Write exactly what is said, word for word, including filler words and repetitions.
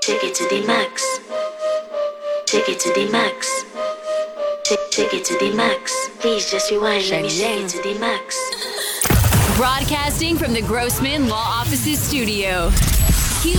Take it to the max. Take it to the max. Take, take it to the max. Please just rewind. Let me take it to the max. Broadcasting from the Grossman Law Offices studio.